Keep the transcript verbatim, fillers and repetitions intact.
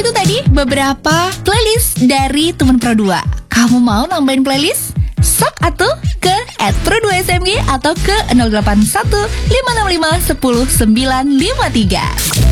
Itu tadi beberapa playlist dari teman Pro dua. Kamu mau nambahin playlist? Sok atuh ke at pro dua S M G atau ke nol delapan satu lima enam lima satu nol sembilan lima tiga.